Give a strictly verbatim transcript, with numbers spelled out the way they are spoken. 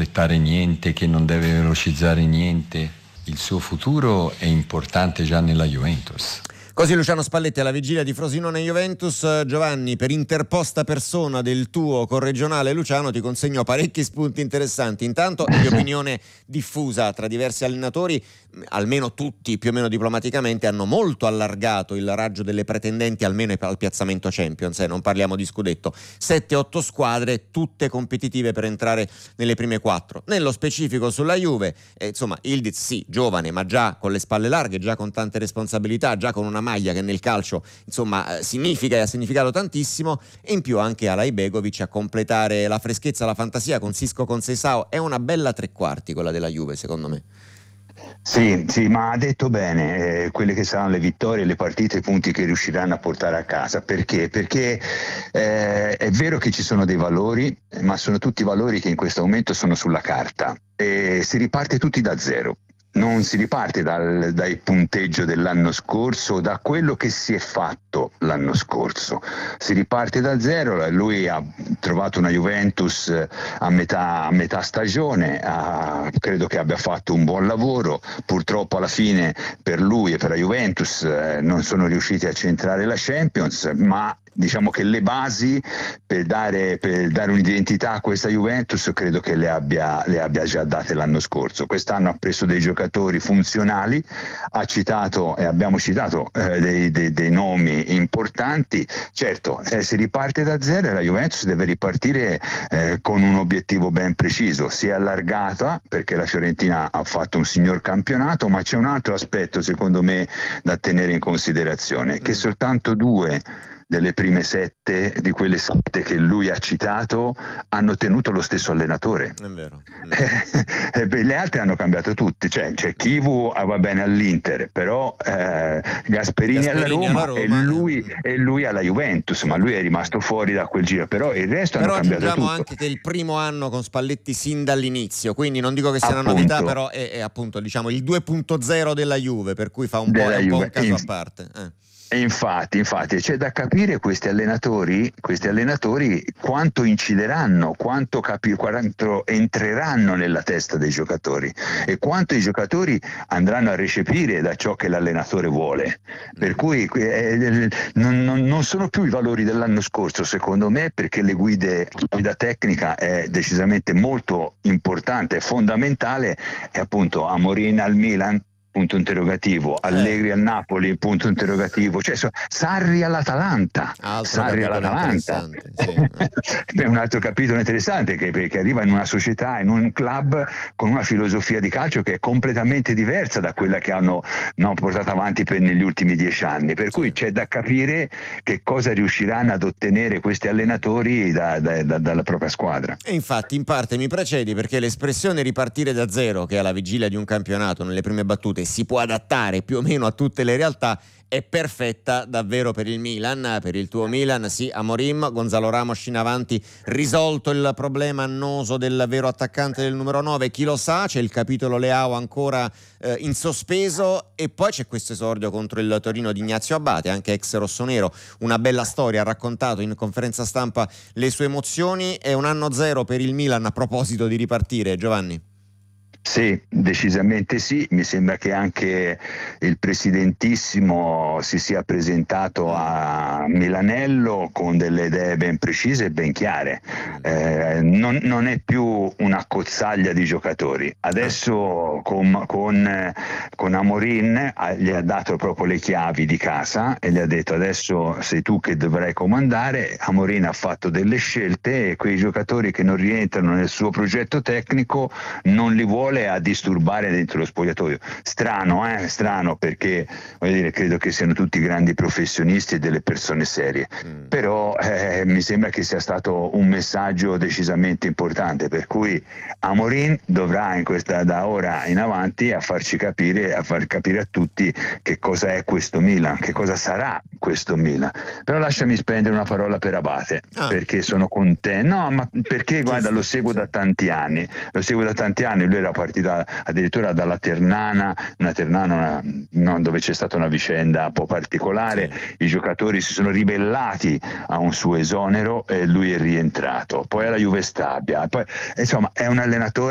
frettare niente, che non deve velocizzare niente. Il suo futuro è importante già nella Juventus. Così Luciano Spalletti alla vigilia di Frosinone-Juventus. Giovanni, per interposta persona del tuo corregionale Luciano ti consegno parecchi spunti interessanti. Intanto di opinione diffusa tra diversi allenatori, almeno tutti più o meno diplomaticamente hanno molto allargato il raggio delle pretendenti almeno al piazzamento Champions, eh, non parliamo di scudetto. sette otto squadre tutte competitive per entrare nelle prime quattro. Nello specifico sulla Juve, eh, insomma Ildiz sì, giovane ma già con le spalle larghe, già con tante responsabilità, già con una maglia che nel calcio insomma significa e ha significato tantissimo, e in più anche Alay Begovic a completare la freschezza, la fantasia con Sisco Conceição. È una bella tre quarti quella della Juve, secondo me. Sì, sì, ma ha detto bene eh, quelle che saranno le vittorie, le partite, i punti che riusciranno a portare a casa. Perché? Perché eh, è vero che ci sono dei valori, ma sono tutti valori che in questo momento sono sulla carta e si riparte tutti da zero. Non si riparte dal, dal punteggio dell'anno scorso, da quello che si è fatto l'anno scorso. Si riparte da zero. Lui ha trovato una Juventus a metà, a metà stagione, ha, credo che abbia fatto un buon lavoro. Purtroppo alla fine per lui e per la Juventus eh, non sono riusciti a centrare la Champions, ma diciamo che le basi per dare, per dare un'identità a questa Juventus credo che le abbia, le abbia già date l'anno scorso. Quest'anno ha preso dei giocatori funzionali, ha citato e abbiamo citato eh, dei, dei, dei nomi importanti. Certo, eh, si riparte da zero e la Juventus deve ripartire eh, con un obiettivo ben preciso. Si è allargata perché la Fiorentina ha fatto un signor campionato, ma c'è un altro aspetto secondo me da tenere in considerazione, che soltanto due delle prime sette, di quelle sette che lui ha citato, hanno tenuto lo stesso allenatore. È vero. Eh, eh, le altre hanno cambiato tutti, cioè, cioè Chivu ah, va bene all'Inter, però eh, Gasperini, Gasperini alla Roma, alla Roma e, lui, e lui alla Juventus, ma lui è rimasto fuori da quel giro, però il resto però hanno cambiato tutto. Però aggiungiamo anche che il primo anno con Spalletti sin dall'inizio, quindi non dico che sia appunto una novità, però è, è appunto diciamo il due punto zero della Juve, per cui fa un, po', un, po' un caso in... a parte. Eh. Infatti, infatti c'è da capire questi allenatori, questi allenatori quanto incideranno, quanto, capi, quanto entreranno nella testa dei giocatori e quanto i giocatori andranno a recepire da ciò che l'allenatore vuole. Per cui eh, non, non, non sono più i valori dell'anno scorso, secondo me, perché le guide, la guida tecnica è decisamente molto importante, è fondamentale, e appunto Amorim al Milan, punto interrogativo, Allegri al Napoli, punto interrogativo, cioè so, Sarri all'Atalanta, altro Sarri all'Atalanta, sì. È un altro capitolo interessante che, che arriva in una società, in un club con una filosofia di calcio che è completamente diversa da quella che hanno no, portato avanti per, negli ultimi dieci anni, per cui c'è da capire che cosa riusciranno ad ottenere questi allenatori da, da, da, dalla propria squadra. E infatti in parte mi precedi, perché l'espressione ripartire da zero, che alla vigilia di un campionato nelle prime battute si può adattare più o meno a tutte le realtà, è perfetta davvero per il Milan, per il tuo Milan. Sì, Amorim, Gonzalo Ramos in avanti, risolto il problema annoso del vero attaccante del numero nove, chi lo sa, c'è il capitolo Leao ancora eh, in sospeso, e poi c'è questo esordio contro il Torino di Ignazio Abate, anche ex rossonero, una bella storia, ha raccontato in conferenza stampa le sue emozioni. È un anno zero per il Milan a proposito di ripartire, Giovanni. Sì, decisamente sì, mi sembra che anche il presidentissimo si sia presentato a Milanello con delle idee ben precise e ben chiare, eh, non, non è più una cozzaglia di giocatori, adesso con, con, con Amorim gli ha dato proprio le chiavi di casa e gli ha detto adesso sei tu che dovrai comandare. Amorim ha fatto delle scelte e quei giocatori che non rientrano nel suo progetto tecnico non li vuole a disturbare dentro lo spogliatoio. Strano, eh? Strano, perché voglio dire, credo che siano tutti grandi professionisti e delle persone serie, mm. però eh, mi sembra che sia stato un messaggio decisamente importante, per cui Amorim dovrà in questa, da ora in avanti a farci capire, a far capire a tutti che cosa è questo Milan, che cosa sarà questo Milan. Però lasciami spendere una parola per Abate, ah. perché sono contento, no, ma perché guarda, lo seguo da tanti anni, lo seguo da tanti anni, lui era partita addirittura dalla Ternana, una Ternana una, no, dove c'è stata una vicenda un po' particolare, sì. I giocatori si sono ribellati a un suo esonero e lui è rientrato, poi alla Juve Stabia, poi insomma è un allenatore